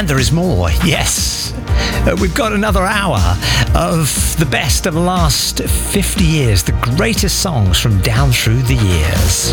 And there is more, yes. We've got another hour of the best of the last 50 years, the greatest songs from down through the years.